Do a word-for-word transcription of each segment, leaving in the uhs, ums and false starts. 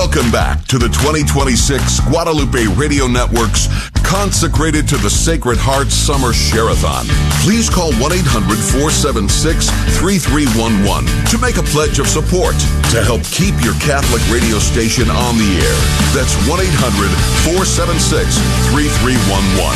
Welcome back to the twenty twenty-six Guadalupe Radio Network's Consecrated to the Sacred Heart Summer Share-a-thon. Please call one eight hundred four seven six three three one one to make a pledge of support to help keep your Catholic radio station on the air. That's one eight hundred four seven six three three one one.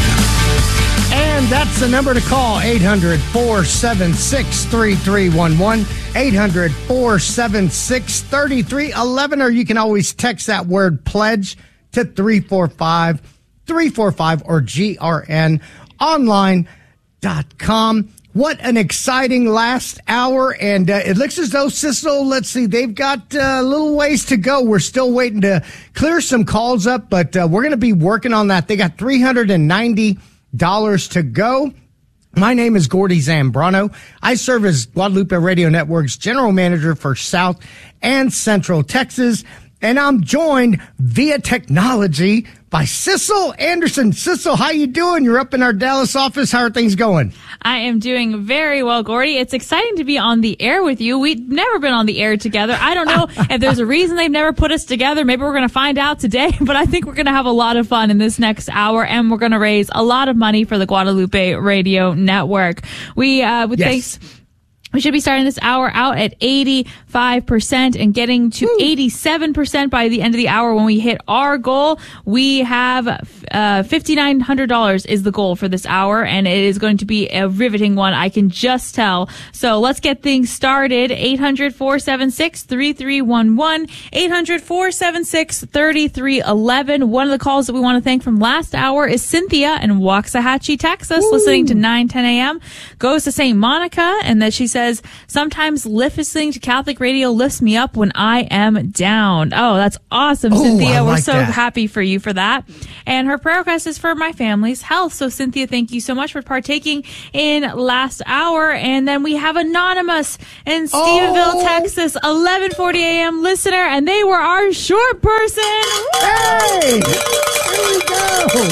And that's the number to call, eight hundred four seven six three three one one, eight hundred four seven six three three one one, or you can always text that word pledge to three four five three four five or G R N online dot com. What an exciting last hour, and uh, it looks as though Sissel, let's see, they've got uh, a little ways to go. We're still waiting to clear some calls up, but uh, we're going to be working on that. They got three hundred ninety dollars to go. My name is Gordy Zambrano. I serve as Guadalupe Radio Network's general manager for South and Central Texas, and I'm joined via technology by Sissel Anderson. Sissel, how you doing? You're up in our Dallas office. How are things going? I am doing very well, Gordy. It's exciting to be on the air with you. We've never been on the air together. I don't know if there's a reason they've never put us together. Maybe we're going to find out today, but I think we're going to have a lot of fun in this next hour, and we're going to raise a lot of money for the Guadalupe Radio Network. We, uh, with yes. thanks... We should be starting this hour out at eighty-five percent and getting to Woo. eighty-seven percent by the end of the hour when we hit our goal. We have uh, five thousand nine hundred dollars is the goal for this hour, and it is going to be a riveting one, I can just tell. So let's get things started. eight hundred four seven six three three one one, eight hundred four seven six three three one one. One of the calls that we want to thank from last hour is Cynthia in Waxahachie, Texas, Woo. listening to nine ten a.m. Goes to Saint Monica, and that she says, sometimes listening to Catholic radio lifts me up when I am down. Oh, that's awesome, oh, Cynthia. I We're like so that. happy for you for that. And her prayer request is for my family's health. So, Cynthia, thank you so much for partaking in last hour. And then we have Anonymous in Stephenville, oh. Texas, eleven forty a.m. listener, and they were our short person. Hey! Here we go!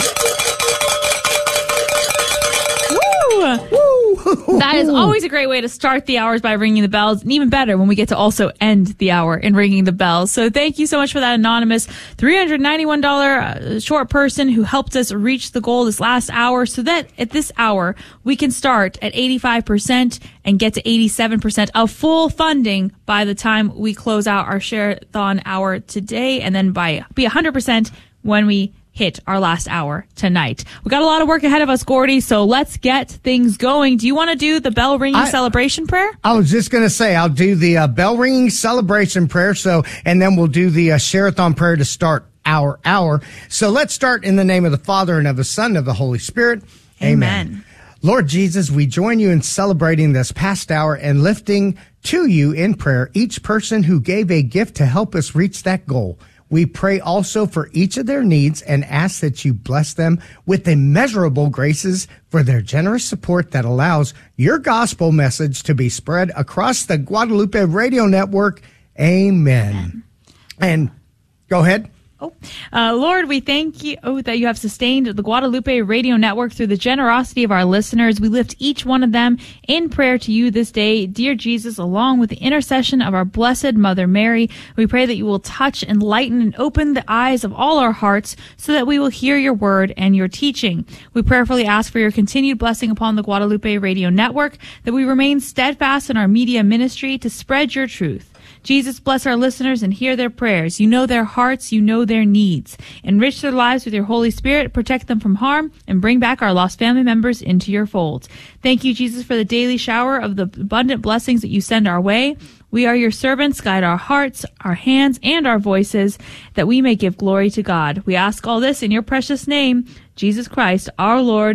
Woo! That is always a great way to start the hours by ringing the bells, and even better when we get to also end the hour in ringing the bells. So thank you so much for that anonymous three hundred ninety-one dollars short person who helped us reach the goal this last hour, so that at this hour we can start at eighty-five percent and get to eighty-seven percent of full funding by the time we close out our share-a-thon hour today, and then by be one hundred percent when we hit our last hour tonight. We got a lot of work ahead of us, Gordy, so let's get things going. Do you want to do the bell ringing I, celebration prayer? I was just going to say, I'll do the uh, bell ringing celebration prayer, so, and then we'll do the uh, share-a-thon prayer to start our hour. So let's start in the name of the Father, and of the Son, and of the Holy Spirit. Amen. Amen. Lord Jesus, we join you in celebrating this past hour and lifting to you in prayer each person who gave a gift to help us reach that goal. We pray also for each of their needs and ask that you bless them with immeasurable graces for their generous support that allows your gospel message to be spread across the Guadalupe Radio Network. Amen. Amen. And go ahead. Oh, uh, Lord, we thank you oh, that you have sustained the Guadalupe Radio Network through the generosity of our listeners. We lift each one of them in prayer to you this day. Dear Jesus, along with the intercession of our Blessed Mother Mary, we pray that you will touch, enlighten, and open the eyes of all our hearts so that we will hear your word and your teaching. We prayerfully ask for your continued blessing upon the Guadalupe Radio Network, that we remain steadfast in our media ministry to spread your truth. Jesus, bless our listeners and hear their prayers. You know their hearts. You know their needs. Enrich their lives with your Holy Spirit. Protect them from harm and bring back our lost family members into your fold. Thank you, Jesus, for the daily shower of the abundant blessings that you send our way. We are your servants. Guide our hearts, our hands, and our voices, that we may give glory to God. We ask all this in your precious name, Jesus Christ, our Lord.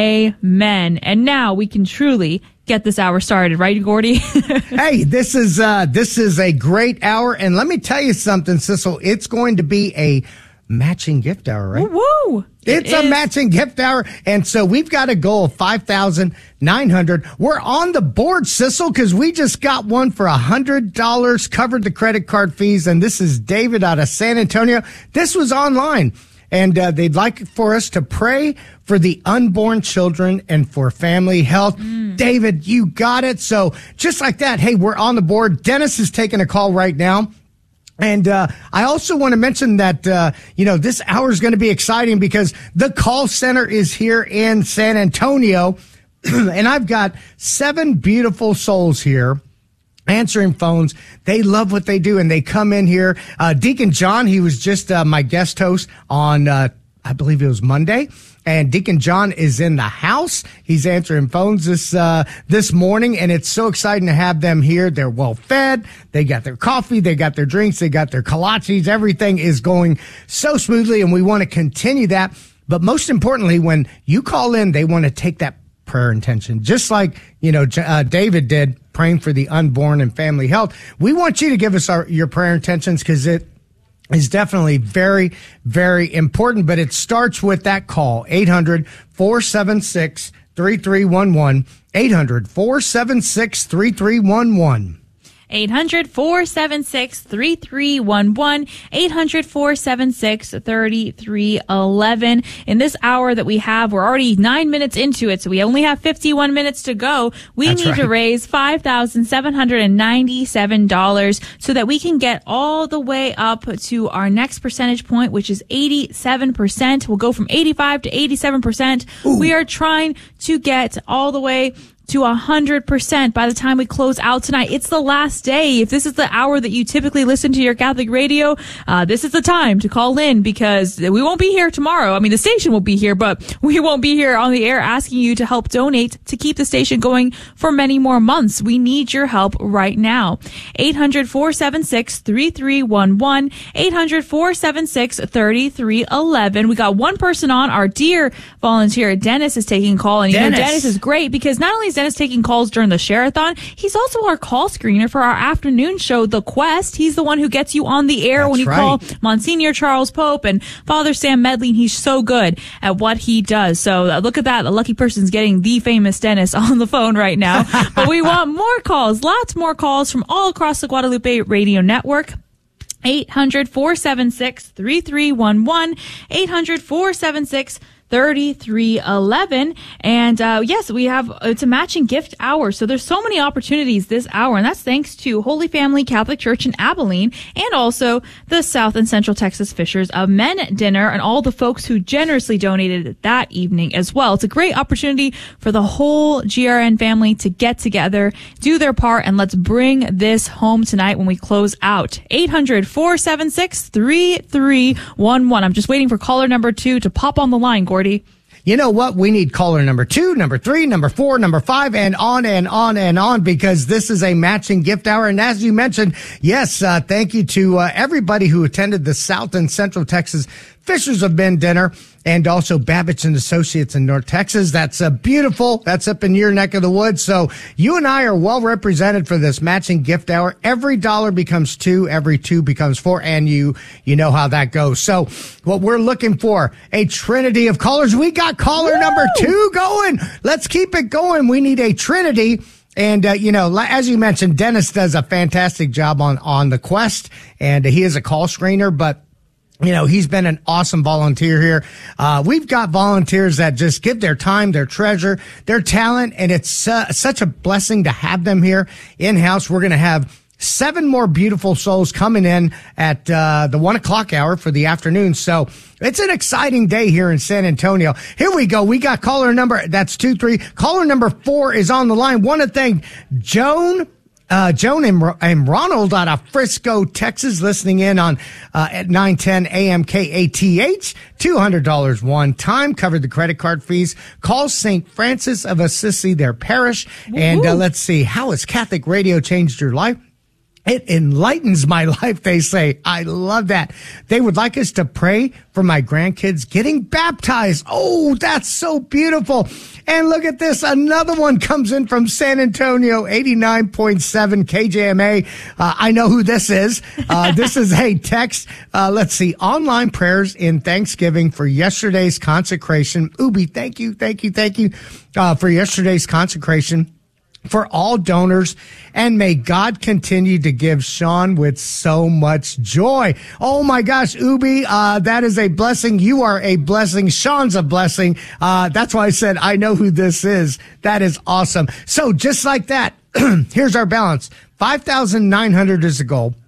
Amen. And now we can truly get this hour started, right, Gordy? Hey, this is uh, this is a great hour, and let me tell you something, Sissel. It's going to be a matching gift hour, right? Woo! It's it a is. matching gift hour, and so we've got a goal of five thousand nine hundred dollars. We're on the board, Sissel, because we just got one for one hundred dollars, covered the credit card fees, and this is David out of San Antonio. This was online. And uh, they'd like for us to pray for the unborn children and for family health. Mm. David, you got it. So just like that, hey, we're on the board. Dennis is taking a call right now. And uh I also want to mention that, uh you know, this hour is going to be exciting because the call center is here in San Antonio. And I've got seven beautiful souls here answering phones. They love what they do, and they come in here. Uh Deacon John, he was just uh, my guest host on, uh I believe it was Monday. And Deacon John is in the house. He's answering phones this uh this morning, and it's so exciting to have them here. They're well fed. They got their coffee. They got their drinks. They got their kolaches. Everything is going so smoothly, and we want to continue that. But most importantly, when you call in, they want to take that prayer intention, just like, you know, uh, David did, praying for the unborn and family health. We want you to give us our, your prayer intentions, because it is definitely very, very important, but it starts with that call, eight hundred, four seven six, three three one one, eight hundred, four seven six, three three one one. eight hundred, four seven six, three three one one, eight hundred, four seven six, three three one one. In this hour that we have, we're already nine minutes into it, so we only have fifty-one minutes to go. We That's need right. to raise five thousand seven hundred ninety-seven dollars so that we can get all the way up to our next percentage point, which is eighty-seven percent. We'll go from eighty-five to eighty-seven percent. Ooh. We are trying to get all the way to one hundred percent by the time we close out tonight. It's the last day. If this is the hour that you typically listen to your Catholic radio, uh, this is the time to call in, because we won't be here tomorrow. I mean, the station will be here, but we won't be here on the air asking you to help donate to keep the station going for many more months. We need your help right now. eight hundred, four seven six, three three one one, eight hundred, four seven six, three three one one. We got one person on. Our dear volunteer, Dennis, is taking a call. And you know, Dennis. Dennis is great because not only is Dennis taking calls during the Share-a-thon, he's also our call screener for our afternoon show, The Quest. He's the one who gets you on the air That's when you right. call Monsignor Charles Pope and Father Sam Medley. And he's so good at what he does. So uh, look at that. A lucky person's getting the famous Dennis on the phone right now. But we want more calls, lots more calls from all across the Guadalupe Radio Network. eight hundred, four seven six, three three one one, eight hundred, four seven six, three three one one. And uh yes, we have, it's a matching gift hour, so there's so many opportunities this hour, and that's thanks to Holy Family Catholic Church in Abilene, and also the South and Central Texas Fishers of Men dinner, and all the folks who generously donated that evening as well. It's a great opportunity for the whole G R N family to get together, do their part, and let's bring this home tonight when we close out. eight hundred, four seven six, three three one one. I'm just waiting for caller number two to pop on the line, Gordy. You know what? We need caller number two, number three, number four, number five, and on and on and on, because this is a matching gift hour. And as you mentioned, yes, uh, thank you to uh, everybody who attended the South and Central Texas Fishers of Men dinner, and also Babbage and Associates in North Texas. That's uh, beautiful. That's up in your neck of the woods. So you and I are well represented for this matching gift hour. Every dollar becomes two. Every two becomes four. And you, you know how that goes. So what we're looking for, a trinity of callers. We got caller Woo! number two going. Let's keep it going. We need a trinity. And, uh, you know, as you mentioned, Dennis does a fantastic job on, on the Quest, and he is a call screener, but you know, he's been an awesome volunteer here. Uh, we've got volunteers that just give their time, their treasure, their talent, and it's uh, such a blessing to have them here in-house. We're going to have seven more beautiful souls coming in at uh, the one o'clock hour for the afternoon. So it's an exciting day here in San Antonio. Here we go. We got caller number, that's two, three. Caller number four is on the line. Want to thank Joan Uh, Joan and, and Ronald out of Frisco, Texas, listening in on, uh, at nine ten A M K A T H. two hundred dollars one time, covered the credit card fees. Call Saint Francis of Assisi, their parish. Woo-hoo. And, uh, let's see, how has Catholic radio changed your life? It enlightens my life, they say. I love that. They would like us to pray for my grandkids getting baptized. Oh, that's so beautiful. And look at this. Another one comes in from San Antonio, eighty-nine point seven K J M A. Uh, I know who this is. Uh, this is a text. Uh, let's see. Online prayers in Thanksgiving for yesterday's consecration. Ubi, thank you, thank you, thank you, uh, for yesterday's consecration. For all donors, and may God continue to give Sean with so much joy. Oh my gosh, Ubi, uh, that is a blessing. You are a blessing. Sean's a blessing. Uh, that's why I said I know who this is. That is awesome. So just like that, here's our balance. five thousand nine hundred is the goal.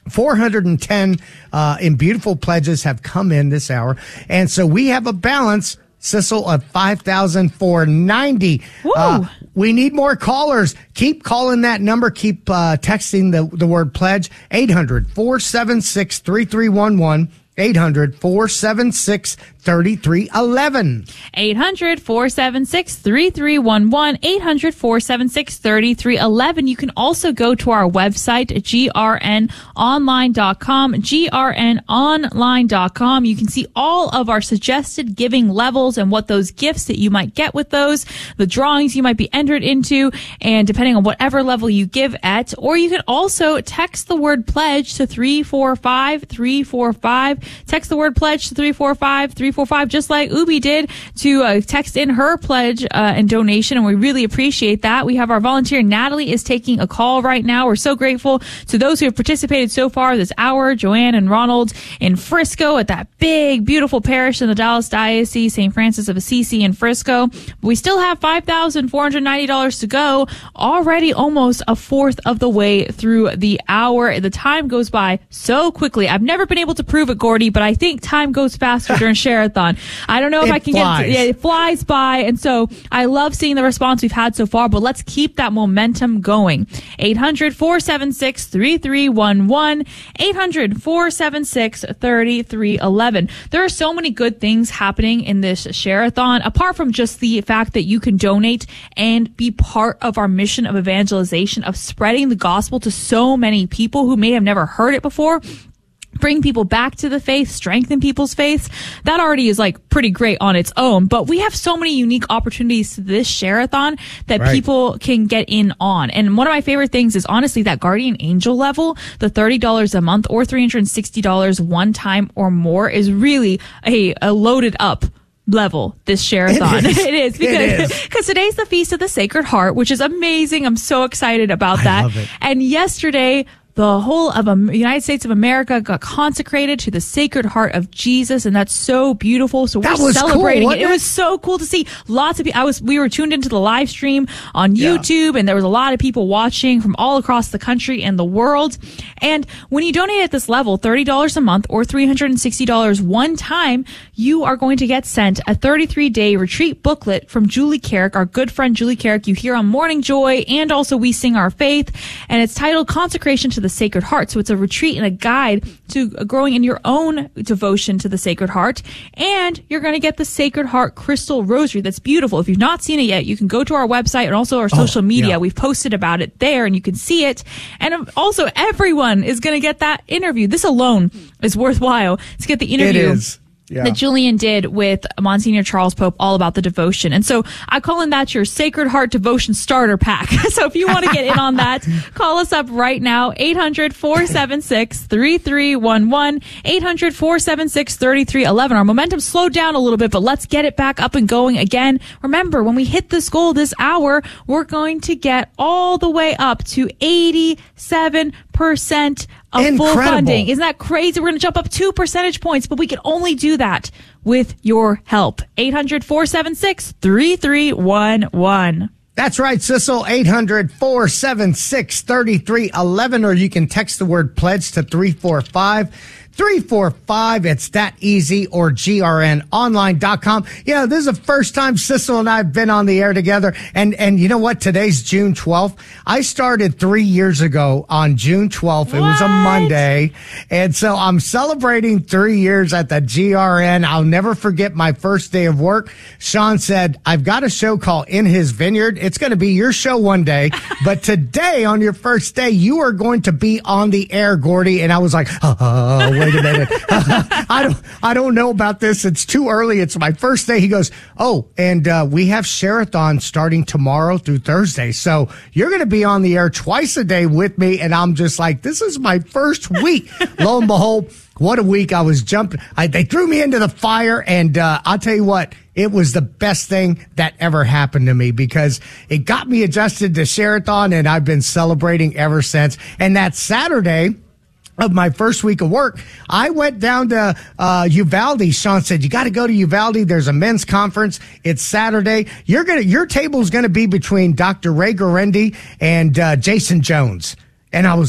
four hundred ten uh, in beautiful pledges have come in this hour. And so we have a balance, Sissel, of five thousand four hundred ninety. Uh, we need more callers. Keep calling that number. Keep uh, texting the, the word pledge. eight hundred, four seven six, three three one one. eight hundred, four seven six, three three one one. eight hundred, four seven six, three three one one. eight hundred, four seven six, three three one one. You can also go to our website, G R N online dot com, G R N online dot com. You can see all of our suggested giving levels and what those gifts that you might get with those, the drawings you might be entered into, and depending on whatever level you give at. Or you can also text the word pledge to three four five, three four five. Text the word pledge to three four five, three four five, just like Ubi did to uh, text in her pledge uh, and donation, and we really appreciate that. We have our volunteer Natalie is taking a call right now. We're so grateful to those who have participated so far this hour, Joanne and Ronald in Frisco at that big, beautiful parish in the Dallas Diocese, Saint Francis of Assisi in Frisco. We still have five thousand four hundred ninety dollars to go, already almost a fourth of the way through the hour. The time goes by so quickly. I've never been able to prove it, Gordy, but I think time goes faster during Share-a-thon. I don't know if it I can flies. get it, yeah, it flies by. And so I love seeing the response we've had so far, but let's keep that momentum going. eight hundred, four seven six, three three one one. eight hundred, four seven six, three three one one. There are so many good things happening in this Share-a-thon, apart from just the fact that you can donate and be part of our mission of evangelization, of spreading the gospel to so many people who may have never heard it before. Bring people back to the faith, strengthen people's faith. That already is like pretty great on its own, but we have so many unique opportunities to this Share-a-thon that right. people can get in on. And one of my favorite things is honestly that Guardian Angel level, the thirty dollars a month or three hundred sixty dollars one time or more, is really a, a loaded up level, this Share-a-thon. It is, it is because it because today's the Feast of the Sacred Heart, which is amazing. I'm so excited about I that. love it. And yesterday, the whole of the United States of America got consecrated to the Sacred Heart of Jesus, and that's so beautiful. So we're That was celebrating cool, it. It wasn't it? was so cool to see lots of people. I was, we were tuned into the live stream on Yeah. YouTube, and there was a lot of people watching from all across the country and the world. And when you donate at this level, thirty dollars a month or three hundred sixty dollars one time, you are going to get sent a thirty-three day retreat booklet from Julie Carrick, our good friend Julie Carrick. You hear on Morning Joy, and also We Sing Our Faith, and it's titled Consecration to the Sacred Heart. So it's a retreat and a guide to growing in your own devotion to the Sacred Heart. And you're going to get the Sacred Heart Crystal Rosary. That's beautiful. If you've not seen it yet, you can go to our website and also our social Oh, media. yeah. We've posted about it there, and you can see it. And also, everyone is going to get that interview. This alone is worthwhile to get the interview. It is. Yeah. That Julian did with Monsignor Charles Pope, all about the devotion. And so I call in that your Sacred Heart Devotion Starter Pack. So if you want to get in on that, call us up right now, eight hundred, four seven six, three three one one, eight hundred, four seven six, three three one one. Our momentum slowed down a little bit, but let's get it back up and going again. Remember, when we hit this goal this hour, we're going to get all the way up to eighty-seven percent of full Incredible. funding. Isn't that crazy? We're going to jump up two percentage points, but we can only do that with your help. eight hundred, four seven six, three three one one. That's right, Sissel, eight hundred, four seven six, three three one one, or you can text the word pledge to three four five, three four five. It's that easy, or G R N online dot com. You know, this is the first time Sissel and I have been on the air together. And, and you know what? Today's June twelfth. I started three years ago on June twelfth. It was a What? Monday. And so I'm celebrating three years at the G R N. I'll never forget my first day of work. Sean said, I've got a show called In His Vineyard. It's going to be your show one day. But today, on your first day, you are going to be on the air, Gordy. And I was like, oh, wait a minute. I don't, I don't know about this. It's too early. It's my first day. He goes, oh, and uh, we have Share-a-thon starting tomorrow through Thursday. So you're going to be on the air twice a day with me. And I'm just like, this is my first week. Lo and behold, what a week. I was jumping. I, they threw me into the fire. And uh, I'll tell you what, it was the best thing that ever happened to me, because it got me adjusted to Share-a-thon, and I've been celebrating ever since. And that Saturday of my first week of work, I went down to uh Uvalde. Sean said, you got to go to Uvalde. There's a men's conference. It's Saturday. You're gonna your table's gonna be between Doctor Ray Guarendi and uh Jason Jones. And I was like,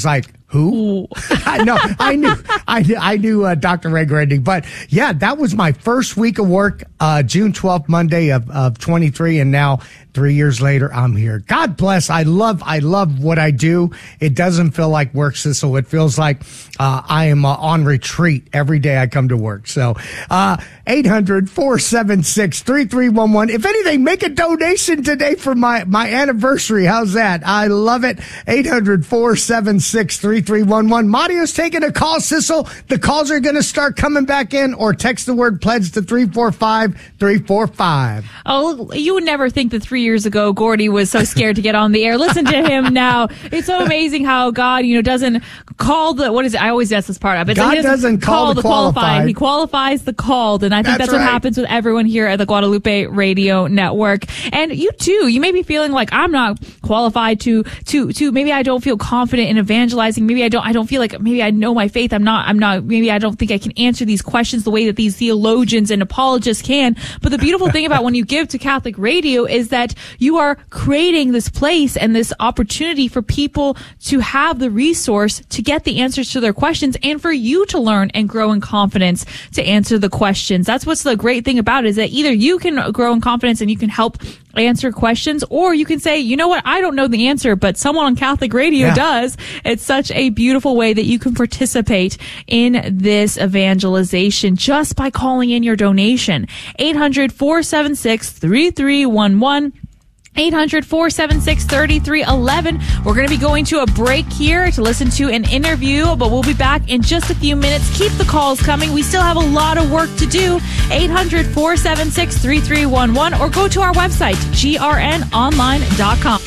Who? No, I knew, I, I knew uh, Doctor Ray Grandy, but yeah, that was my first week of work, uh, June twelfth, Monday of, of twenty-three, and now three years later, I'm here. God bless. I love, I love what I do. It doesn't feel like work, Sissel. It feels like uh, I am uh, on retreat every day I come to work. So, uh, eight hundred, four seven six, three three one one. If anything, make a donation today for my, my anniversary. How's that? I love it. eight hundred, four seven six, three three one one. Mario's taking a call, Sissel. The calls are going to start coming back in, or text the word pledge to three four five, three four five. Oh, you would never think that three years ago Gordy was so scared to get on the air. Listen to him now. It's so amazing how God, you know, doesn't call the, what is it? I always mess this part up. It's God like he doesn't, doesn't call, call the qualified. qualified. He qualifies the called. And I think that's, that's right. what happens with everyone here at the Guadalupe Radio Network. And you too, you may be feeling like I'm not qualified to, to, to, maybe I don't feel confident in evangelizing. Maybe I don't, I don't feel like maybe I know my faith. I'm not, I'm not, maybe I don't think I can answer these questions the way that these theologians and apologists can. But the beautiful thing about when you give to Catholic Radio is that you are creating this place and this opportunity for people to have the resource to get the answers to their questions, and for you to learn and grow in confidence to answer the questions. That's what's the great thing about it, is that either you can grow in confidence and you can help answer questions, or you can say, you know what, I don't know the answer, but someone on Catholic Radio yeah. does. It's such a beautiful way that you can participate in this evangelization just by calling in your donation. eight hundred, four seven six, three three one one. eight hundred, four seven six, three three one one. We're going to be going to a break here to listen to an interview, but we'll be back in just a few minutes. Keep the calls coming. We still have a lot of work to do. eight hundred, four seven six, three three one one, or go to our website, G R N online dot com.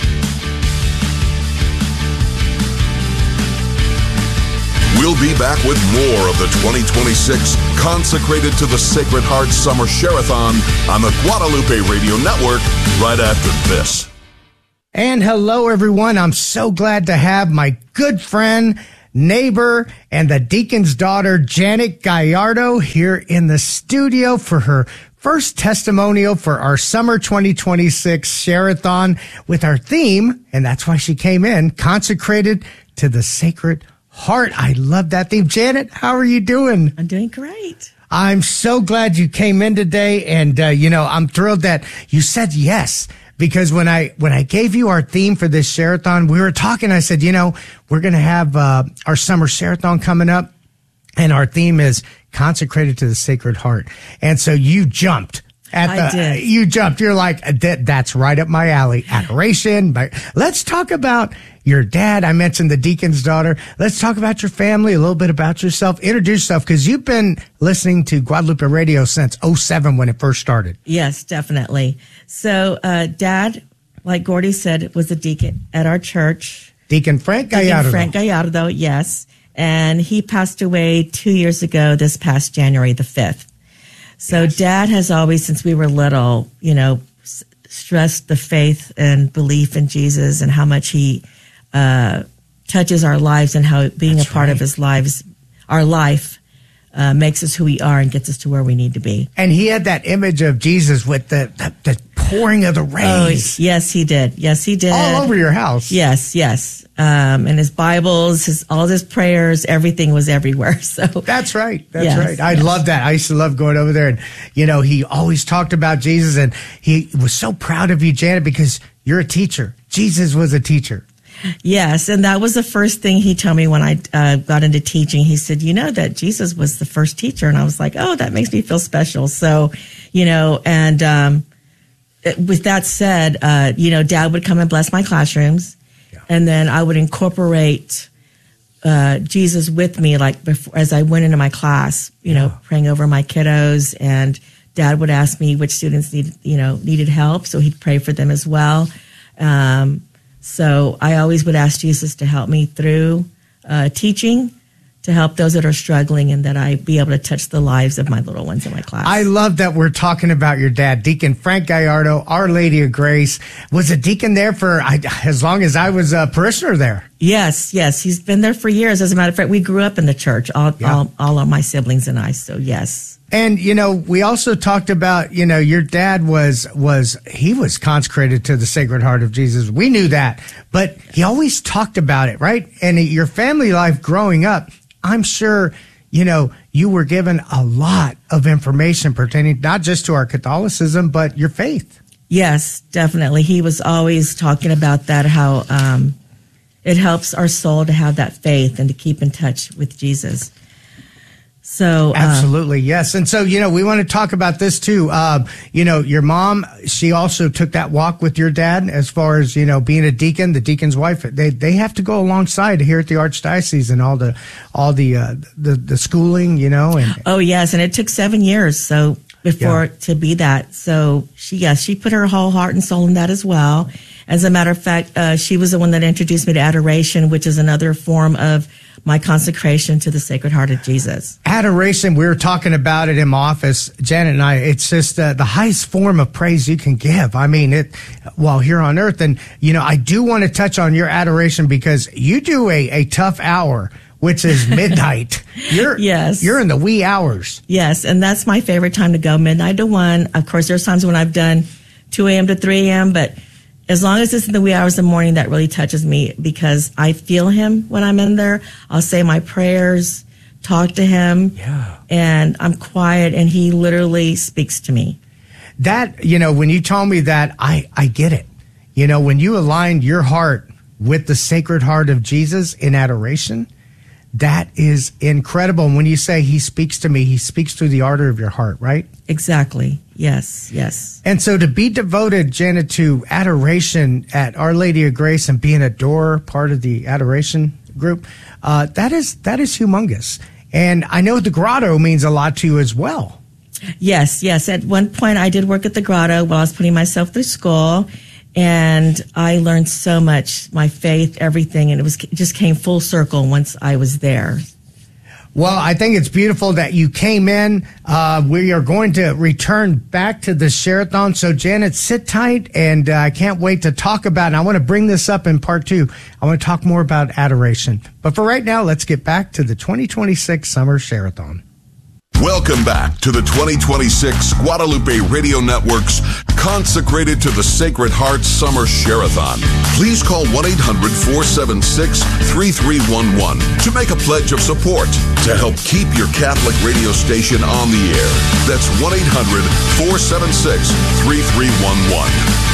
We'll be back with more of the twenty twenty-six Consecrated to the Sacred Heart Summer Share-a-thon on the Guadalupe Radio Network right after this. And hello, everyone. I'm so glad to have my good friend, neighbor, and the deacon's daughter, Janet Gallardo, here in the studio for her first testimonial for our summer twenty twenty-six Share-a-thon with our theme, and that's why she came in, Consecrated to the Sacred Heart. I love that theme. Janet, how are you doing? I'm doing great. I'm so glad you came in today. And, uh, you know, I'm thrilled that you said yes, because when I, when I gave you our theme for this Share-a-thon, we were talking, I said, you know, we're going to have, uh, our summer Share-a-thon coming up, and our theme is Consecrated to the Sacred Heart. And so you jumped. At the, I did. You jumped. You're like, that, that's right up my alley. Adoration. But let's talk about your dad. I mentioned the deacon's daughter. Let's talk about your family, a little bit about yourself. Introduce yourself, because you've been listening to Guadalupe Radio since oh seven when it first started. Yes, definitely. So, uh, Dad, like Gordy said, was a deacon at our church. Deacon Frank Gallardo. Deacon Frank Gallardo, yes. And he passed away two years ago, this past January the fifth. So yes. Dad has always, since we were little, you know, s- stressed the faith and belief in Jesus and how much he uh, touches our lives, and how being That's a part right. of his lives, our life, uh, makes us who we are and gets us to where we need to be. And he had that image of Jesus with the, the, the pouring of the rays. Oh, yes, he did. Yes, he did. All over your house. Yes, yes. Um, and his Bibles, his, all his prayers, everything was everywhere. So that's right. That's yes, right. I yes. love that. I used to love going over there, and, you know, he always talked about Jesus, and he was so proud of you, Janet, because you're a teacher. Jesus was a teacher. Yes. And that was the first thing he told me when I uh, got into teaching. He said, you know, that Jesus was the first teacher. And I was like, oh, that makes me feel special. So, you know, and, um, with that said, uh, you know, Dad would come and bless my classrooms. Yeah. And then I would incorporate uh, Jesus with me, like before, as I went into my class, you yeah. know, praying over my kiddos. And Dad would ask me which students needed, you know, needed help. So he'd pray for them as well. Um, so I always would ask Jesus to help me through uh, teaching, to help those that are struggling, and that I be able to touch the lives of my little ones in my class. I love that we're talking about your dad, Deacon Frank Gallardo, Our Lady of Grace. Was a deacon there for I, as long as I was a parishioner there. Yes, yes. He's been there for years. As a matter of fact, we grew up in the church, all, Yeah. all, all of my siblings and I. So, yes. And, you know, we also talked about, you know, your dad was, was, he was consecrated to the Sacred Heart of Jesus. We knew that, but he always talked about it, right? And your family life growing up, I'm sure, you know, you were given a lot of information pertaining not just to our Catholicism, but your faith. Yes, definitely. He was always talking about that, how um, it helps our soul to have that faith and to keep in touch with Jesus. So, uh, Absolutely, yes. And so, you know, we want to talk about this too. Uh, you know, your mom, she also took that walk with your dad as far as, you know, being a deacon, the deacon's wife. They they have to go alongside here at the Archdiocese and all the all the uh, the, the schooling, you know. And oh, yes. And it took seven years so before Yeah. to be that. So, she, yes, she put her whole heart and soul in that as well. As a matter of fact, uh, she was the one that introduced me to adoration, which is another form of my consecration to the Sacred Heart of Jesus. Adoration, we were talking about it in my office, Janet and I. It's just uh, the highest form of praise you can give. I mean, it while here on earth. And, you know, I do want to touch on your adoration because you do a, a tough hour, which is midnight. You're, Yes. You're in the wee hours. Yes, and that's my favorite time to go, midnight to one. Of course, there's times when I've done two a.m. to three a.m., but as long as it's in the wee hours of the morning, that really touches me because I feel him when I'm in there. I'll say my prayers, talk to him, Yeah. and I'm quiet, and he literally speaks to me. That, you know, when you told me that, I, I get it. You know, when you aligned your heart with the Sacred Heart of Jesus in adoration, that is incredible. And when you say he speaks to me, he speaks through the ardor of your heart, right? Exactly. Yes, yes. And so to be devoted, Janet, to adoration at Our Lady of Grace and being a door part of the adoration group, uh, that is that is humongous. And I know the grotto means a lot to you as well. Yes, yes. At one point, I did work at the grotto while I was putting myself through school, and I learned so much, my faith, everything, and it was it just came full circle once I was there. Well, I think it's beautiful that you came in. Uh, we are going to return back to the Share-a-thon. So, Janet, sit tight, and uh, I can't wait to talk about it. I want to bring this up in part two. I want to talk more about adoration. But for right now, let's get back to the twenty twenty-six Summer Share-a-thon. Welcome back to the twenty twenty-six Guadalupe Radio Network's Consecrated to the Sacred Heart Summer Share-a-thon. Please call one eight hundred four seven six three three one one to make a pledge of support to help keep your Catholic radio station on the air. That's one eight hundred four seven six three three one one.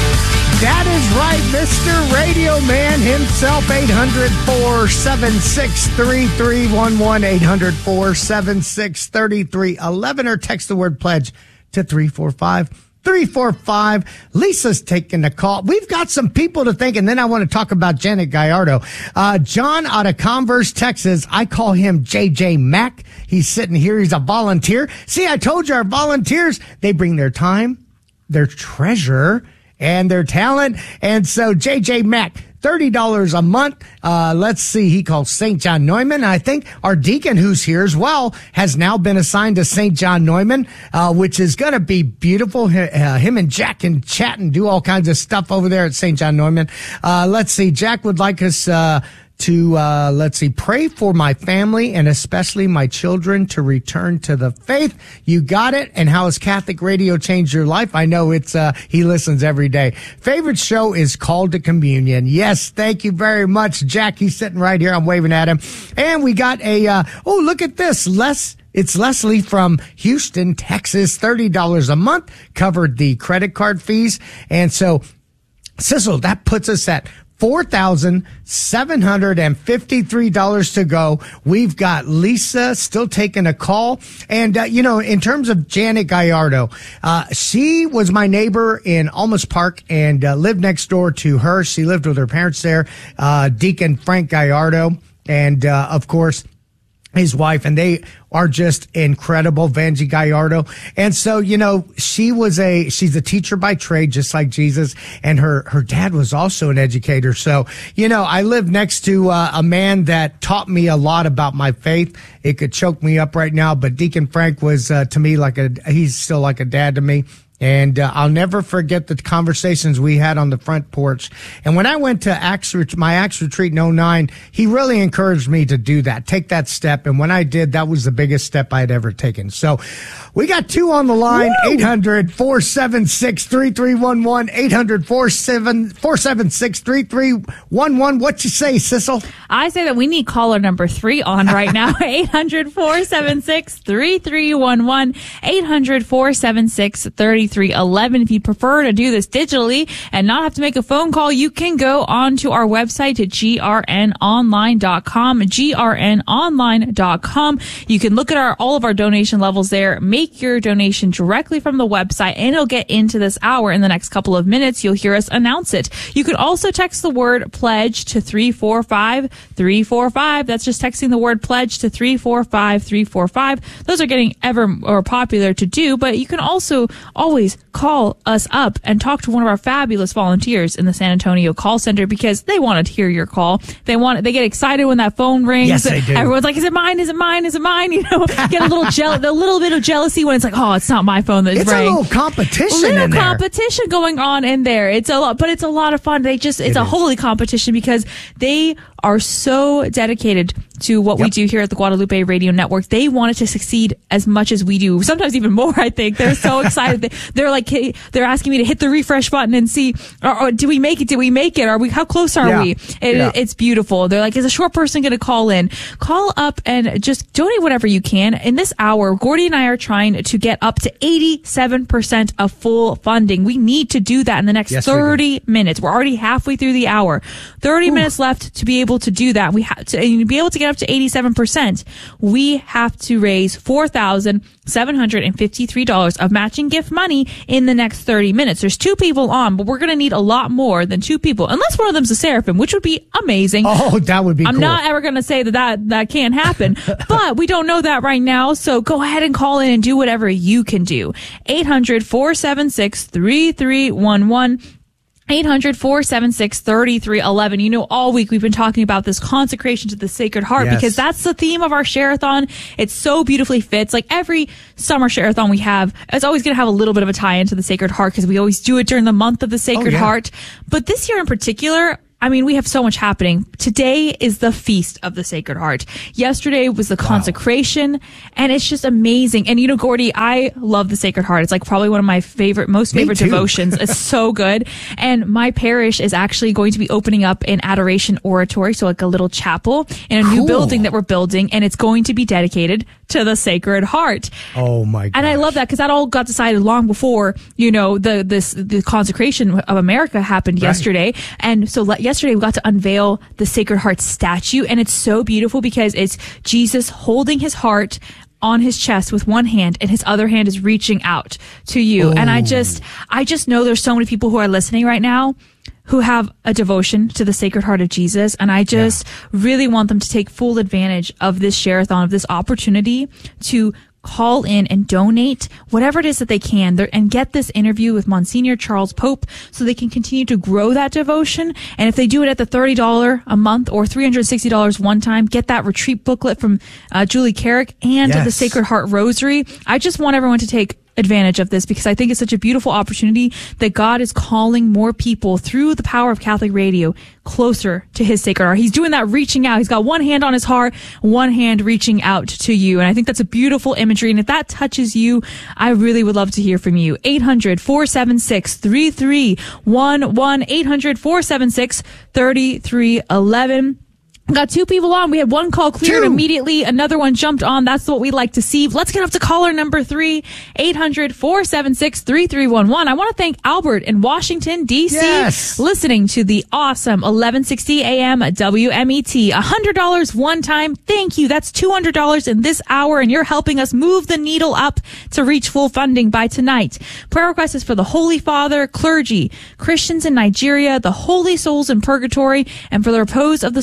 That is right, Mister Radio Man himself, eight hundred four seven six three three one one, eight hundred four seven six three three one one, or text the word pledge to three four five three four five. Lisa's taking the call. We've got some people to thank, and then I want to talk about Janet Gallardo. Uh, John out of Converse, Texas. I call him J J Mack. He's sitting here. He's a volunteer. See, I told you our volunteers, they bring their time, their treasure, and their talent. And so J J Mack, thirty dollars a month. Uh, let's see. He calls Saint John Neumann. I think our deacon, who's here as well, has now been assigned to Saint John Neumann, uh, which is going to be beautiful. H- uh, him and Jack can chat and do all kinds of stuff over there at Saint John Neumann. Uh, let's see. Jack would like us, uh, to, uh, let's see, pray for my family and especially my children to return to the faith. You got it. And how has Catholic radio changed your life? I know it's, uh, he listens every day. Favorite show is Called to Communion. Yes. Thank you very much, Jack. He's sitting right here. I'm waving at him. And we got a, uh, oh, look at this. Les, it's Leslie from Houston, Texas, thirty dollars a month, covered the credit card fees. And so, Sissel, that puts us at four thousand seven hundred fifty-three dollars to go. We've got Lisa still taking a call. And, uh, you know, in terms of Janet Gallardo, uh, she was my neighbor in Almas Park and uh, lived next door to her. She lived with her parents there, uh, Deacon Frank Gallardo. And, uh, of course, his wife, and they are just incredible, Vanjie Gallardo. And so, you know, she was a, she's a teacher by trade, just like Jesus. And her, her dad was also an educator. So, you know, I live next to uh, a man that taught me a lot about my faith. It could choke me up right now, but Deacon Frank was uh, to me like a, he's still like a dad to me. And uh, I'll never forget the conversations we had on the front porch. And when I went to Acts, my Acts retreat in oh nine, he really encouraged me to do that, take that step. And when I did, that was the biggest step I'd ever taken. So we got two on the line, eight hundred, four seven six, three three one one, eight hundred, four seven six, three three one one. What you say, Sissel? I say that we need caller number three on right now, eight hundred, four seven six, three three one one, eight hundred, four seven six, three three one one. If you prefer to do this digitally and not have to make a phone call, you can go on to our website at G R N online dot com, G R N online dot com. You can look at our all of our donation levels there, make your donation directly from the website, and it'll get into this hour in the next couple of minutes. You'll hear us announce it. You can also text the word pledge to three four five three four five. That's just texting the word pledge to three four five three four five. Those are getting ever more popular to do, but you can also always call us up and talk to one of our fabulous volunteers in the San Antonio call center, because they want to hear your call. They want, they get excited when that phone rings. Yes, they do. Everyone's like, is it mine? Is it mine? Is it mine? You know, get a little jealous, a little bit of jealousy when it's like, oh, it's not my phone that it's rang. a little competition little in there. competition going on in there. It's a lot, but it's a lot of fun. They just, it's It a is. holy competition, because they are so dedicated to what Yep. we do here at the Guadalupe Radio Network. They want it to succeed as much as we do, sometimes even more. I think they're so excited. they, they're like, hey, they're asking me to hit the refresh button and see, or, or do we make it? Did we make it? Are we, how close are Yeah. we? It, Yeah. It's beautiful. They're like, is a short person going to call in? Call up and just donate whatever you can. In this hour, Gordy and I are trying to get up to eighty-seven percent of full funding. We need to do that in the next Yes, we do. thirty minutes. We're already halfway through the hour. thirty minutes left to be able to do that. We have to, and to be able to get up to eighty-seven percent, we have to raise four thousand seven hundred fifty-three dollars of matching gift money in the next thirty minutes. There's two people on, but we're going to need a lot more than two people, unless one of them's a seraphim, which would be amazing. Oh, that would be I'm cool. not ever going to say that, that that can't happen, but we don't know that right now. So go ahead and call in and do whatever you can do. eight hundred, four seven six, three three one one. eight hundred, four seven six, three three one one. You know, all week we've been talking about this consecration to the Sacred Heart, Yes. because that's the theme of our Share-a-thon. It so beautifully fits. Like every summer Share-a-thon we have, it's always going to have a little bit of a tie into the Sacred Heart, because we always do it during the month of the Sacred yeah. Heart. But this year in particular, I mean, we have so much happening. Today is the Feast of the Sacred Heart. Yesterday was the consecration, and it's just amazing. And you know, Gordy, I love the Sacred Heart. It's like probably one of my favorite, most Me favorite too. devotions. It's so good. And my parish is actually going to be opening up an adoration oratory, so like a little chapel in a new Cool. building that we're building, and it's going to be dedicated to the Sacred Heart. Oh my god. And I love that, because that all got decided long before, you know, the this the consecration of America happened Right. yesterday. And so le- yesterday we got to unveil the Sacred Heart statue, and it's so beautiful because it's Jesus holding his heart on his chest with one hand, and his other hand is reaching out to you. And I just I just know there's so many people who are listening right now who have a devotion to the Sacred Heart of Jesus. And I just really want them to take full advantage of this share-a-thon, of this opportunity to call in and donate whatever it is that they can there, and get this interview with Monsignor Charles Pope, so they can continue to grow that devotion. And if they do it at the thirty dollars a month or three hundred sixty dollars one time, get that retreat booklet from uh, Julie Carrick and Yes. the Sacred Heart Rosary. I just want everyone to take advantage of this, because I think it's such a beautiful opportunity that God is calling more people through the power of Catholic radio closer to his Sacred Heart. He's doing that reaching out. He's got one hand on his heart, one hand reaching out to you. And I think that's a beautiful imagery. And if that touches you, I really would love to hear from you. eight hundred, four seven six, three three one one, eight hundred, four seven six, three three one one. Got two people on. We had one call cleared Two. immediately. Another one jumped on. That's what we like to see. Let's get up to caller number three, eight hundred, four seven six, three three one one. I want to thank Albert in Washington, D C, Yes. listening to the awesome eleven sixty A M W M E T. one hundred dollars one time. Thank you. That's two hundred dollars in this hour, and you're helping us move the needle up to reach full funding by tonight. Prayer request is for the Holy Father, clergy, Christians in Nigeria, the holy souls in purgatory, and for the repose of the souls of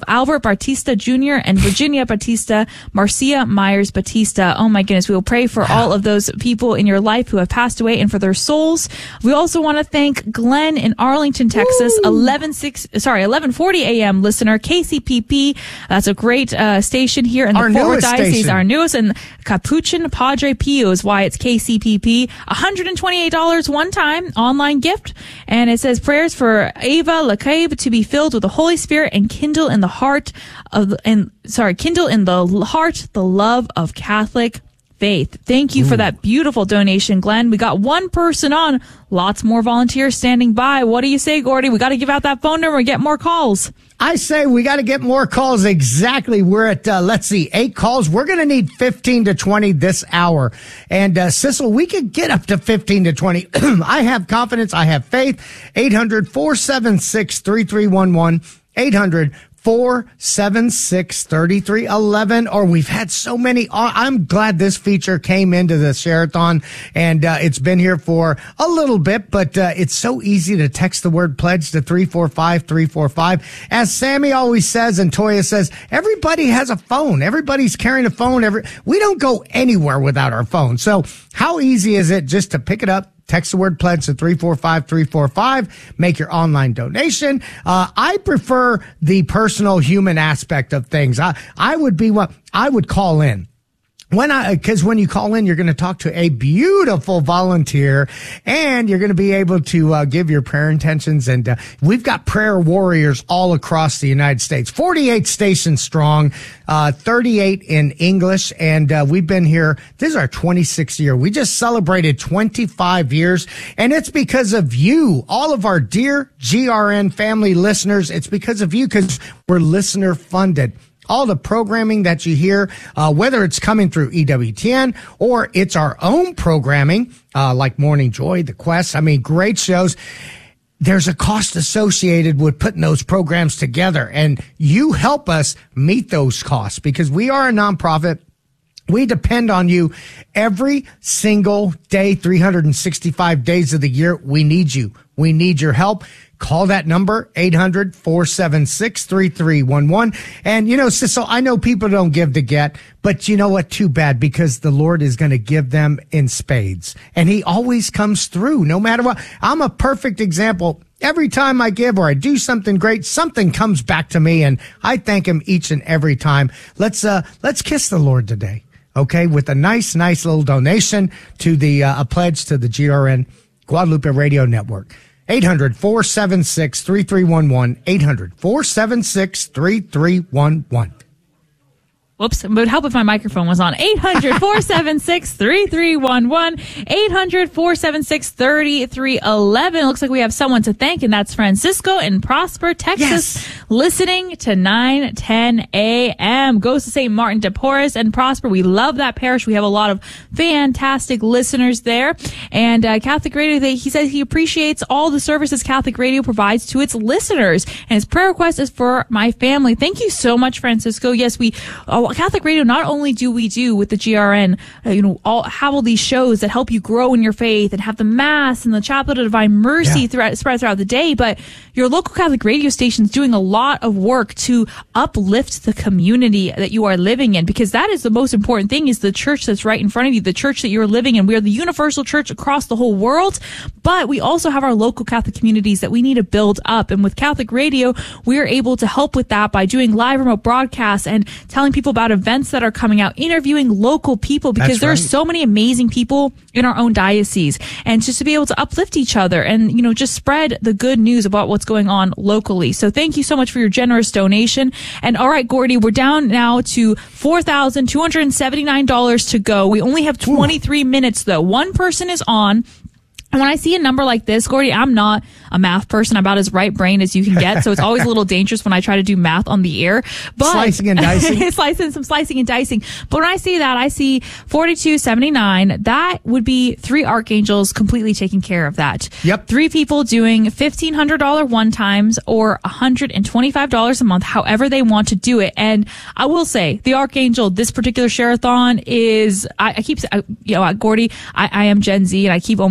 of Albert Batista Junior and Virginia Batista, Marcia Myers Batista. Oh my goodness. We will pray for all of those people in your life who have passed away and for their souls. We also want to thank Glenn in Arlington, Texas, eleven six, sorry, eleven forty a.m. listener, K C P P. That's a great uh, station here in the Our Fort Worth newest Diocese, station. our newest, and Capuchin Padre Pio is why it's K C P P. one hundred twenty-eight dollars one time online gift. And it says prayers for Ava LeCabe to be filled with the Holy Spirit and kindle in the heart of the, and sorry, kindle in the heart the love of Catholic faith. Thank you Ooh. for that beautiful donation, Glenn. We got one person on, lots more volunteers standing by. What do you say, Gordy? We got to give out that phone number and get more calls. I say we got to get more calls. Exactly. We're at, uh, let's see, eight calls. We're going to need fifteen to twenty this hour. And, uh, Sissel, we could get up to fifteen to twenty. I have confidence. I have faith. eight hundred, four seven six, three three one one. eight hundred, four seven six, three three one one. Or we've had so many. I'm glad this feature came into the Share-a-thon, and uh, it's been here for a little bit, but uh, it's so easy to text the word pledge to three four five, three four five. As Sammy always says, and Toya says, everybody has a phone. Everybody's carrying a phone. Every We don't go anywhere without our phone. So how easy is it just to pick it up? Text the word pledge to three four five, three four five. Make your online donation. Uh, I prefer the personal human aspect of things. I, I would be what I would call in. When I, cause when you call in, you're going to talk to a beautiful volunteer and you're going to be able to uh, give your prayer intentions. And uh, we've got prayer warriors all across the United States, forty-eight stations strong, uh, thirty-eight in English. And uh, we've been here. This is our twenty-sixth year. We just celebrated twenty-five years, and it's because of you, all of our dear G R N family listeners. It's because of you, because we're listener funded. All the programming that you hear, uh, whether it's coming through E W T N or it's our own programming, uh, like Morning Joy, The Quest. I mean, great shows. There's a cost associated with putting those programs together, and you help us meet those costs because we are a nonprofit. We depend on you every single day, three hundred sixty-five days of the year. We need you. We need your help. Call that number, eight hundred, four seven six, three three one one. And, you know, Sissel, I know people don't give to get, but you know what? Too bad, because the Lord is going to give them in spades. And he always comes through, no matter what. I'm a perfect example. Every time I give or I do something great, something comes back to me, and I thank him each and every time. Let's, uh, let's kiss the Lord today. Okay. With a nice, nice little donation to the, uh, a pledge to the G R N Guadalupe Radio Network. eight hundred, four seven six, three three one one. eight hundred, four seven six, three three one one. Whoops. It would help if my microphone was on. eight hundred, four seven six, three three one one. eight hundred, four seven six, three three one one. Looks like we have someone to thank, and that's Francisco in Prosper, Texas, yes. listening to nine ten a.m. Goes to Saint Martin de Porres and Prosper. We love that parish. We have a lot of fantastic listeners there. And uh, Catholic Radio, they, he says he appreciates all the services Catholic Radio provides to its listeners. And his prayer request is for my family. Thank you so much, Francisco. Yes, we... Uh, Catholic Radio, not only do we do with the G R N, uh, you know, all have all these shows that help you grow in your faith and have the Mass and the Chaplet of Divine Mercy yeah. throughout, spread throughout the day, but your local Catholic radio station is doing a lot of work to uplift the community that you are living in, because that is the most important thing, is the church that's right in front of you, the church that you're living in. We are the universal church across the whole world, but we also have our local Catholic communities that we need to build up. And with Catholic Radio, we are able to help with that by doing live remote broadcasts and telling people about events that are coming out, interviewing local people, because there right. are so many amazing people in our own diocese, and just to be able to uplift each other and, you know, just spread the good news about what's going on locally. So thank you so much for your generous donation. And all right, Gordy, we're down now to four thousand two hundred seventy-nine dollars to go. We only have twenty-three Ooh. minutes though. One person is on. And when I see a number like this, Gordy, I'm not a math person. I'm about as right brain as you can get. So it's always a little dangerous when I try to do math on the air. But slicing and dicing. slicing, some slicing and dicing. But when I see that, I see forty-two seventy-nine. That would be three archangels completely taking care of that. Yep. Three people doing fifteen hundred dollars one times or one hundred twenty-five dollars a month, however they want to do it. And I will say, the archangel, this particular share-a-thon is, I, I keep, I, you know, Gordy, I, I am Gen Z, and I keep almost saying a lot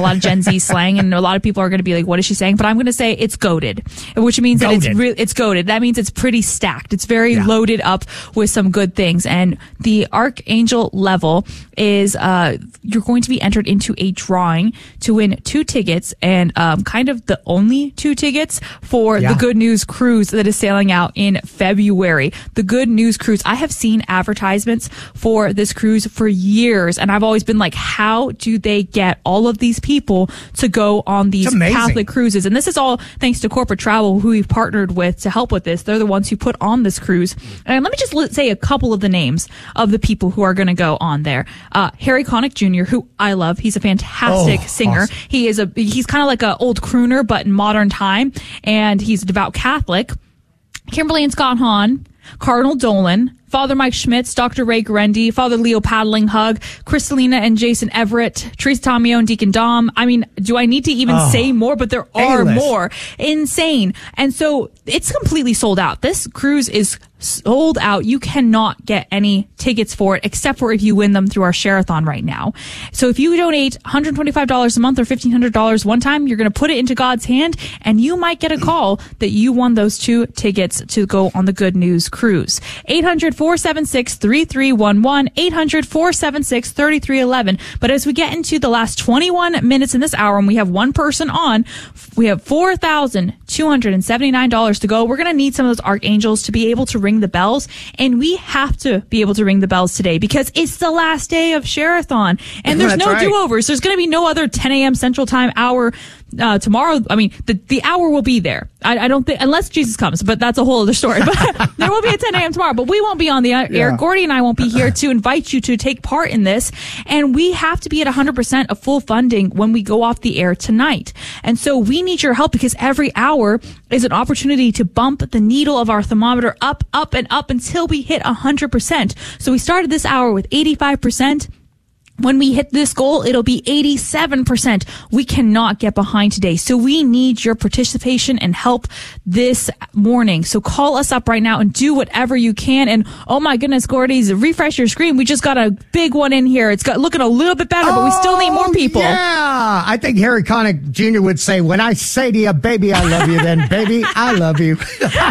lot of Gen Z slang, and a lot of people are going to be like, what is she saying? But I'm going to say it's goated, which means Goated. that it's re- it's goated. That means it's pretty stacked. It's very Yeah. loaded up with some good things. And the Archangel level is, uh, you're going to be entered into a drawing to win two tickets, and um, kind of the only two tickets for Yeah. the Good News Cruise that is sailing out in February. The Good News Cruise. I have seen advertisements for this cruise for years, and I've always been like, how do they get all of these people to go on these It's amazing. Catholic cruises? And this is all thanks to Corporate Travel, who we've partnered with to help with this. They're the ones who put on this cruise. And let me just li- say a couple of the names of the people who are going to go on there. Uh, Harry Connick Junior, who I love. He's a fantastic Oh, singer. awesome. He is a, he's kind of like an old crooner, but in modern time. And he's a devout Catholic. Kimberly and Scott Hahn, Cardinal Dolan, Father Mike Schmitz, Doctor Ray Guarendi, Father Leo Paddling Hug, Kristalina and Jason Everett, Teresa Tomeo and Deacon Dom. I mean, do I need to even Oh, say more? But there are A-list. more. Insane. And so it's completely sold out. This cruise is sold out. You cannot get any tickets for it except for if you win them through our Share-a-thon right now. So if you donate one hundred twenty-five dollars a month or fifteen hundred dollars one time, you're going to put it into God's hand, and you might get a call that you won those two tickets to go on the Good News Cruise. eight hundred, four seven six, three three one one, eight hundred, four seven six, three three one one. But as we get into the last twenty-one minutes in this hour, and we have one person on, we have four thousand two hundred seventy-nine dollars to go. We're going to need some of those archangels to be able to ring the bells, and we have to be able to ring the bells today because it's the last day of Share-a-thon, and there's That's no right. do-overs. There's going to be no other ten a.m. Central Time hour uh, tomorrow. I mean, the the hour will be there. I, I don't think, unless Jesus comes, but that's a whole other story. But there will be a ten a.m. tomorrow, but we won't be on the air. Yeah. Gordy and I won't be here to invite you to take part in this, and we have to be at one hundred percent of full funding when we go off the air tonight. And so we need your help because every hour is an opportunity to bump the needle of our thermometer up, up, and up until we hit one hundred percent. So we started this hour with eighty-five percent. When we hit this goal, it'll be eighty-seven percent. We cannot get behind today. So we need your participation and help this morning. So call us up right now and do whatever you can. And oh my goodness, Gordy's, refresh your screen. We just got a big one in here. It's got looking a little bit better, but we still need more people. Oh, yeah. I think Harry Connick Junior would say, when I say to you, baby, I love you, then baby, I love you.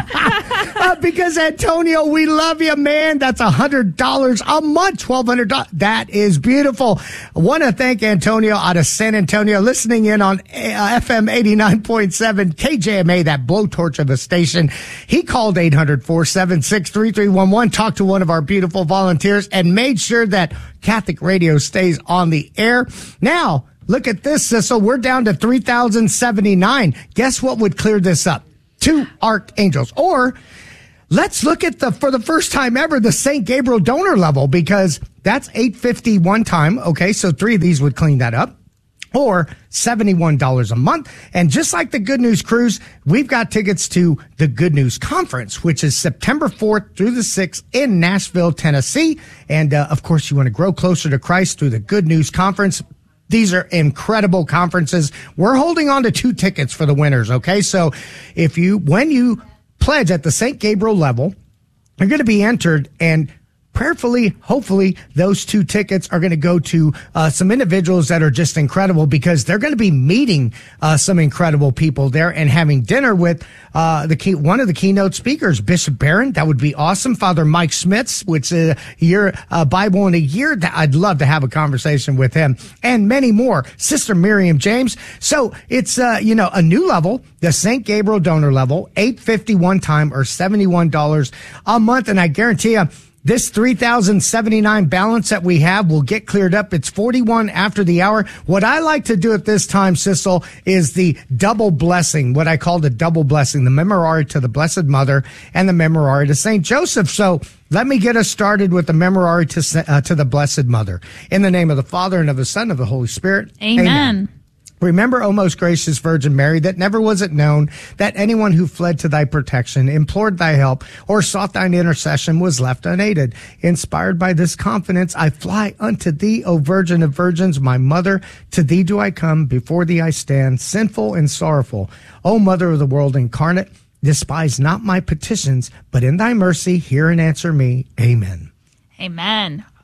uh, because Antonio, we love you, man. That's one hundred dollars a month, twelve hundred dollars. That is beautiful. I want to thank Antonio out of San Antonio, listening in on uh, F M eighty-nine point seven K J M A, that blowtorch of a station. He called eight hundred, four seven six, three three one one, talked to one of our beautiful volunteers, and made sure that Catholic radio stays on the air. Now, look at this, Sissel. We're down to three thousand seventy-nine. Guess what would clear this up? Two archangels. Or let's look at the, for the first time ever, the Saint Gabriel donor level, because that's eight fifty one time. Okay, so three of these would clean that up. Or seventy-one dollars a month. And just like the Good News Cruise, we've got tickets to the Good News Conference, which is September fourth through the sixth in Nashville, Tennessee. And, uh, of course, you want to grow closer to Christ through the Good News Conference. These are incredible conferences. We're holding on to two tickets for the winners, okay? So if you, when you pledge at the Saint Gabriel level, you're going to be entered, and prayerfully, hopefully, those two tickets are going to go to uh, some individuals that are just incredible, because they're going to be meeting uh, some incredible people there and having dinner with uh, the key, one of the keynote speakers, Bishop Barron. That would be awesome. Father Mike Schmitz, which is a year, uh, Bible in a year. I'd love to have a conversation with him, and many more. Sister Miriam James. So it's, uh, you know, a new level, the Saint Gabriel donor level, eight fifty one time or seventy-one dollars a month. And I guarantee you, this three thousand seventy-nine balance that we have will get cleared up. It's forty-one after the hour. What I like to do at this time, Sissel, is the double blessing, what I call the double blessing, the Memorare to the Blessed Mother and the Memorare to Saint Joseph. So let me get us started with the Memorare to, uh, to the Blessed Mother. In the name of the Father, and of the Son, and of the Holy Spirit. Amen. Amen. Remember, O most gracious Virgin Mary, that never was it known that anyone who fled to thy protection, implored thy help, or sought thine intercession was left unaided. Inspired by this confidence, I fly unto thee, O Virgin of Virgins, my mother. To thee do I come, before thee I stand, sinful and sorrowful. O Mother of the world incarnate, despise not my petitions, but in thy mercy hear and answer me. Amen. Amen.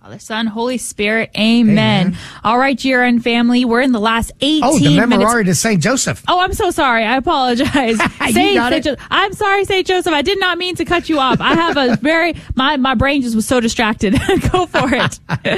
Father, Son, Holy Spirit. Amen. Amen. All right, G R N family, we're in the last eighteen Oh, the minutes. Memorare to Saint Joseph. Oh, I'm so sorry. I apologize. You Saint, got Saint it. Jo- I'm sorry, Saint Joseph. I did not mean to cut you off. I have a very, my, my brain just was so distracted. Go for it.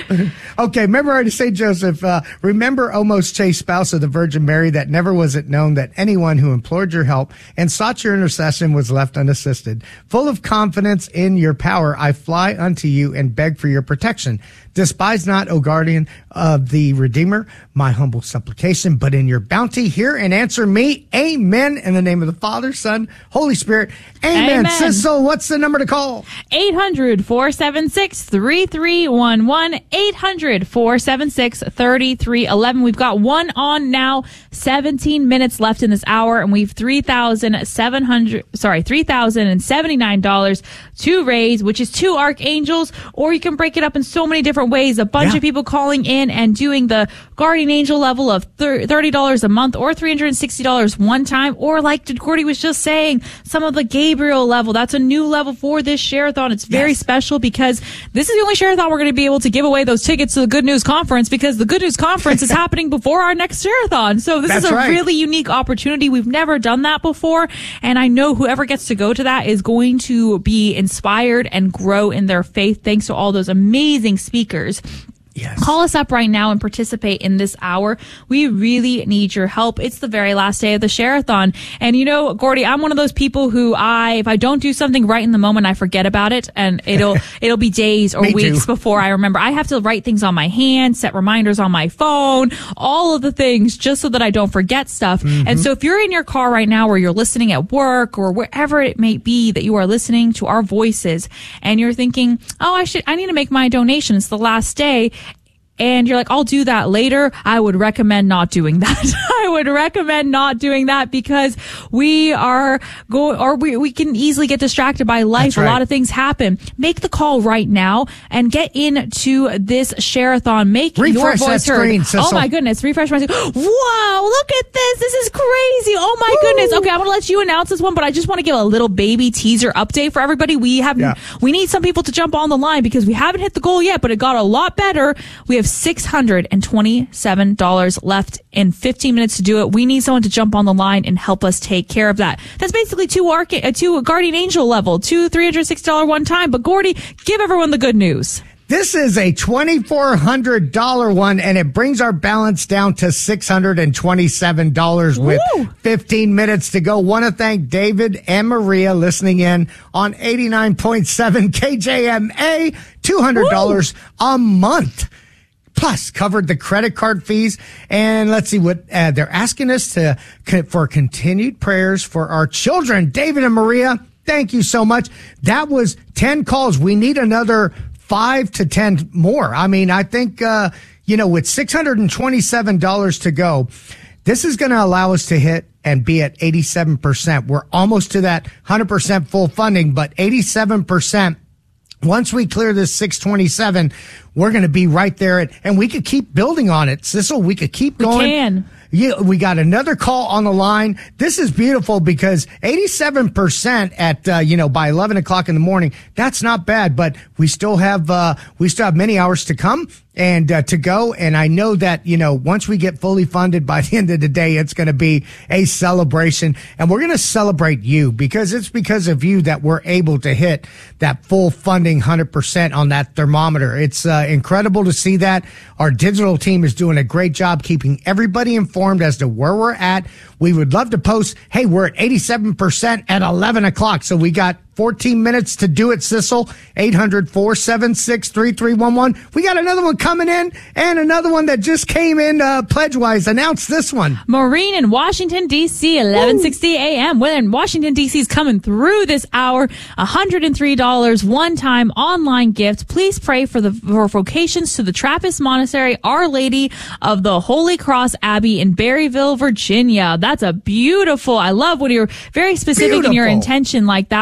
Okay, Memorare to Saint Joseph. Uh, remember, O most chaste spouse of the Virgin Mary, that never was it known that anyone who implored your help and sought your intercession was left unassisted. Full of confidence in your power, I fly unto you and beg for your protection. Despise not, O guardian of the Redeemer, my humble supplication, but in your bounty hear and answer me. Amen. In the name of the Father, Son, Holy Spirit. Amen. Amen. Sissel, what's the number to call? eight hundred, four seven six, three three one one. eight hundred, four seven six, three three one one. We've got one on now. seventeen minutes left in this hour, and we've three thousand seven hundred, sorry, three thousand seventy-nine dollars to raise, which is two archangels, or you can break it up in so many different ways. A bunch Yeah. of people calling in and doing the guardian angel level of thirty dollars a month, or three hundred sixty dollars one time, or like Gordy was just saying, some of the Gabriel level. That's a new level for this share-a-thon. It's very Yes. special because this is the only share-a-thon we're going to be able to give away those tickets to the Good News Conference, because the Good News Conference is happening before our next share-a-thon. So this That's is a right. really unique opportunity. We've never done that before, and I know whoever gets to go to that is going to be inspired and grow in their faith thanks to all those amazing speakers. Yes. Call us up right now and participate in this hour. We really need your help. It's the very last day of the share-a-thon. And you know, Gordy, I'm one of those people who I, if I don't do something right in the moment, I forget about it, and it'll, it'll be days or Me weeks too. before I remember. I have to write things on my hand, set reminders on my phone, all of the things just so that I don't forget stuff. Mm-hmm. And so if you're in your car right now, or you're listening at work, or wherever it may be that you are listening to our voices, and you're thinking, oh, I should, I need to make my donation. It's the last day. And you're like, I'll do that later. I would recommend not doing that. I would recommend not doing that, because we are going, or we, we can easily get distracted by life. That's right. A lot of things happen. Make the call right now and get into this share-a-thon. Make your Refresh that voice heard. screen, Sissel. Oh my goodness. Refresh my screen. Wow. Look at this. This is crazy. Oh my Woo. goodness. Okay. I'm going to let you announce this one, but I just want to give a little baby teaser update for everybody. We have, Yeah. we need some people to jump on the line, because we haven't hit the goal yet, but it got a lot better. We have six hundred twenty-seven dollars left in fifteen minutes to do it. We need someone to jump on the line and help us take care of that. That's basically two arca- uh, two guardian angel level, two three hundred sixty dollars one time. But Gordy, give everyone the good news. This is a twenty-four hundred dollars one, and it brings our balance down to six hundred twenty-seven dollars with Woo! fifteen minutes to go. Want to thank David and Maria listening in on eighty-nine point seven K J M A, two hundred dollars Woo! A month. Plus, covered the credit card fees. And let's see what uh, they're asking us to for continued prayers for our children. David and Maria, thank you so much. That was ten calls. We need another five to ten more. I mean, I think, uh, you know, with six hundred twenty-seven dollars to go, this is going to allow us to hit and be at eighty-seven percent. We're almost to that one hundred percent full funding, but eighty-seven percent. Once we clear this six twenty-seven, we're going to be right there, at, and we could keep building on it. Sissel, we could keep going. We can. Yeah, we got another call on the line. This is beautiful, because eighty-seven percent at, uh, you know, by eleven o'clock in the morning, that's not bad, but we still have, uh, we still have many hours to come and, uh, to go. And I know that, you know, once we get fully funded by the end of the day, it's going to be a celebration, and we're going to celebrate you, because it's because of you that we're able to hit that full funding one hundred percent on that thermometer. It's, uh, incredible to see that. Our digital team is doing a great job keeping everybody informed as to where we're at. We would love to post, hey, we're at eighty-seven percent at eleven o'clock. So we got fourteen minutes to do it, Sissel. eight hundred, four seven six, three three one one. We got another one coming in, and another one that just came in, uh, pledge-wise. Announce this one. Maureen in Washington, D C, eleven sixty a.m. When Washington, D C is coming through this hour, one hundred three dollars one-time online gift. Please pray for the for vocations to the Trappist Monastery, Our Lady of the Holy Cross Abbey in Berryville, Virginia. That's a beautiful, I love when you're very specific in your Beautiful. intention like that. We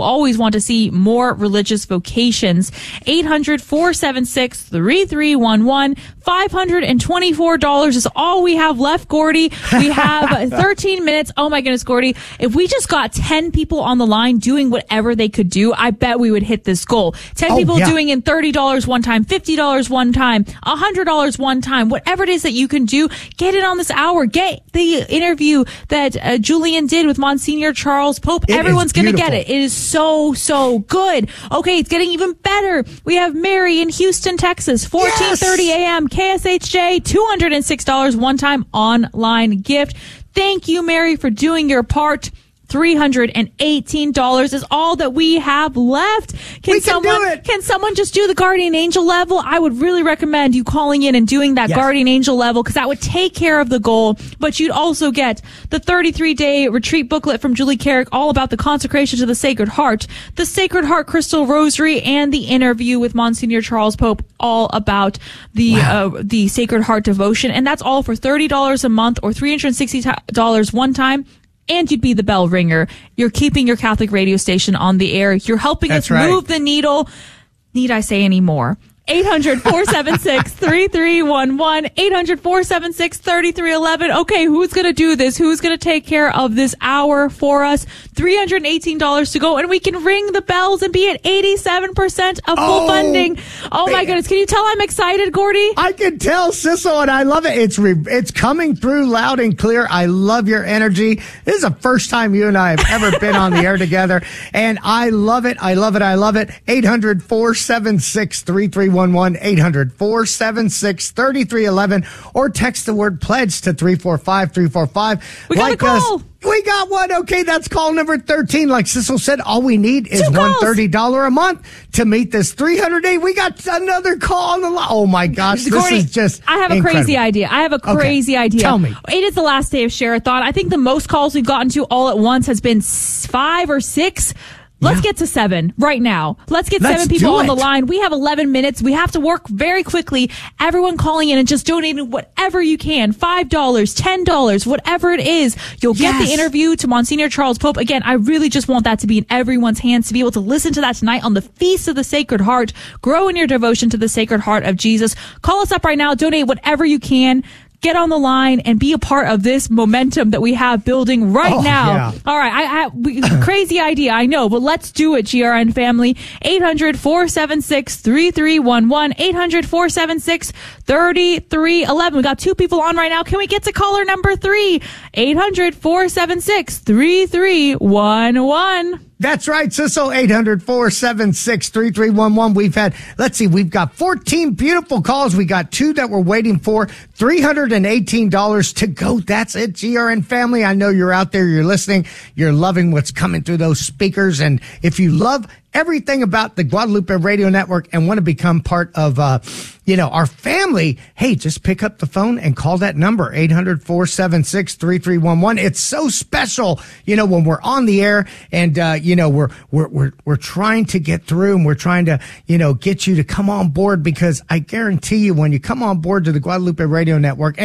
always want to see more religious vocations. eight hundred, four seven six, three three one one. five hundred twenty-four dollars is all we have left, Gordy. We have thirteen minutes. Oh my goodness, Gordy. If we just got ten people on the line doing whatever they could do, I bet we would hit this goal. ten oh, people yeah. doing in thirty dollars one time, fifty dollars one time, one hundred dollars one time, whatever it is that you can do, get it on this hour. Get the interview that uh, Julian did with Monsignor Charles Pope. It Everyone's going to get beautiful. it. It is so, so good. Okay, it's getting even better. We have Mary in Houston, Texas, fourteen thirty Yes! a.m. K S H J, two hundred six dollars one-time online gift. Thank you, Mary, for doing your part. three hundred eighteen dollars is all that we have left. Can, we can someone do it. Can someone just do the Guardian Angel level? I would really recommend you calling in and doing that Yes. Guardian Angel level, because that would take care of the goal. But you'd also get the thirty-three day retreat booklet from Julie Carrick, all about the consecration to the Sacred Heart, the Sacred Heart Crystal Rosary, and the interview with Monsignor Charles Pope, all about the Wow. uh, the Sacred Heart devotion. And that's all for thirty dollars a month or three hundred sixty dollars one time. And you'd be the bell ringer. You're keeping your Catholic radio station on the air. You're helping That's us right. move the needle. Need I say any more? eight hundred, four seven six, three three one one. eight hundred, four seven six, three three one one. Okay, who's going to do this? Who's going to take care of this hour for us? three hundred eighteen dollars to go, and we can ring the bells and be at eighty-seven percent of full Oh, funding. Oh, my man. goodness. Can you tell I'm excited, Gordy? I can tell, Sissel, and I love it. It's re- it's coming through loud and clear. I love your energy. This is the first time you and I have ever been on the air together, and I love it. I love it. I love it. eight hundred, four seven six, three three one one, eight hundred, four seven six, three three one one, or text the word pledge to three four five three four five. We got a Like us- call. We got one. Okay, that's call number thirteen. Like Sissel said, all we need is Two one calls. hundred thirty dollars a month to meet this three hundred day. We got another call on the line. Oh my gosh, this Gordy, is just I have a incredible. crazy idea. I have a Okay, crazy idea. tell me. It is the last day of Share-a-thon. I think the most calls we've gotten to all at once has been s- five or six. Let's Yeah. get to seven right now. Let's get Let's seven people do on the it. line. We have eleven minutes. We have to work very quickly. Everyone calling in and just donating whatever you can. five dollars, ten dollars, whatever it is. You'll get Yes. the interview to Monsignor Charles Pope. Again, I really just want that to be in everyone's hands, to be able to listen to that tonight on the Feast of the Sacred Heart. Grow in your devotion to the Sacred Heart of Jesus. Call us up right now. Donate whatever you can. Get on the line and be a part of this momentum that we have building right Oh, now. yeah. All right, I, I we, crazy idea, I know, but let's do it, G R N family. eight hundred, four seven six, three three one one. eight hundred, four seven six, three three one one. We got two people on right now. Can we get to caller number three? eight hundred, four seven six, three three one one. That's right, Sissel. eight hundred, four seven six, three three one one. We've had, let's see, we've got fourteen beautiful calls. We got two that we're waiting for. three hundred eighteen dollars to go. That's it, G R N family. I know you're out there. You're listening. You're loving what's coming through those speakers. And if you love everything about the Guadalupe Radio Network and want to become part of, uh, you know, our family, hey, just pick up the phone and call that number, eight hundred, four seven six, three three one one. It's so special, you know, when we're on the air and, uh, you know, we're, we're, we're, we're trying to get through and we're trying to, you know, get you to come on board, because I guarantee you when you come on board to the Guadalupe Radio Network,